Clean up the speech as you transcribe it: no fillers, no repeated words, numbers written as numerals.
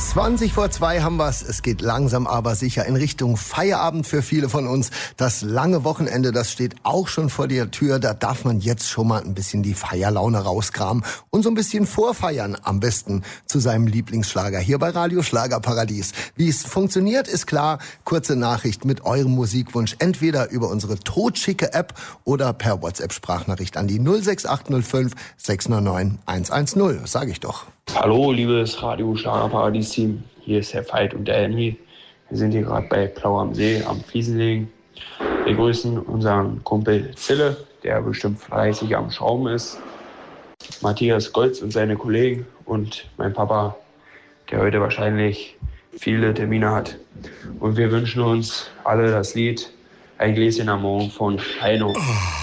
1:20 haben wir's. Es geht langsam aber sicher in Richtung Feierabend für viele von uns. Das lange Wochenende, das steht auch schon vor der Tür. Da darf man jetzt schon mal ein bisschen die Feierlaune rauskramen und so ein bisschen vorfeiern. Am besten zu seinem Lieblingsschlager hier bei Radio Schlagerparadies. Wie es funktioniert, ist klar. Kurze Nachricht mit eurem Musikwunsch. Entweder über unsere totschicke App oder per WhatsApp-Sprachnachricht an die 06805 699 110. Sag ich doch. Hallo, liebes Radio Schlagerparadies-Team. Hier ist Herr Veit und der Henry. Wir sind hier gerade bei Plau am See am Fliesenlegen. Wir grüßen unseren Kumpel Zille, der bestimmt fleißig am Schrauben ist. Matthias Goltz und seine Kollegen und mein Papa, der heute wahrscheinlich viele Termine hat. Und wir wünschen uns alle das Lied Ein Gläschen am Morgen von Heino.